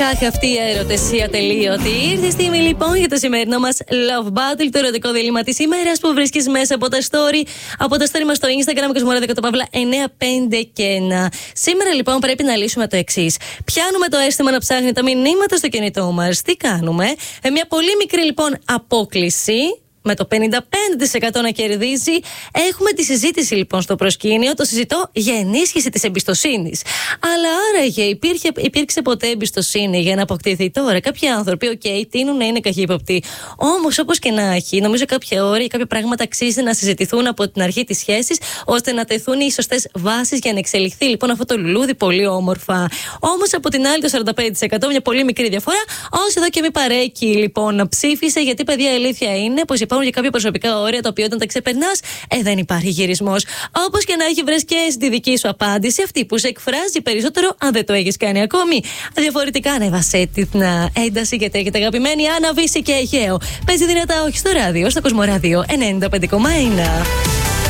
Αχ, αυτή η έρωτες η ατελείωτη. Ήρθε η στιγμή λοιπόν για το σημερινό μας Love Battle, το ερωτικό δίλημμα της ημέρας που βρίσκεις μέσα από τα story μας στο Instagram και Κοσμοράδιο Παύλα 951. Σήμερα λοιπόν πρέπει να λύσουμε το εξής. Πιάνουμε το αίσθημα να ψάχνει τα μηνύματα στο κινητό μας. Τι κάνουμε? Μια πολύ μικρή λοιπόν απόκλιση, με το 55% να κερδίζει. Έχουμε τη συζήτηση λοιπόν στο προσκήνιο. Το συζητώ για ενίσχυση της εμπιστοσύνης. Αλλά άραγε υπήρξε ποτέ εμπιστοσύνη για να αποκτηθεί? Τώρα κάποιοι άνθρωποι, τείνουν να είναι καχύποπτοι. Όμως όπως και να έχει, νομίζω κάποια όρια ή κάποια πράγματα αξίζει να συζητηθούν από την αρχή της σχέσης, ώστε να τεθούν οι σωστές βάσεις για να εξελιχθεί λοιπόν αυτό το λουλούδι πολύ όμορφα. Όμως από την άλλη το 45%, μια πολύ μικρή διαφορά. Όσο εδώ και μη παρέκει λοιπόν ψήφισε, γιατί παιδιά η αλήθεια είναι πως υπάρχουν για κάποια προσωπικά όρια τα οποία όταν τα ξεπερνάς, δεν υπάρχει γυρισμός. Όπως και να έχει, βρες και στη δική σου απάντηση, αυτή που σε εκφράζει περισσότερο, αν δεν το έχεις κάνει ακόμη. Διαφορετικά, ανέβασέ την ένταση, γιατί έχετε αγαπημένη Άννα Βύση και Αιγαίο. Παίζει δυνατά, όχι στο ράδιο, στο Κοσμοράδιο 95,1.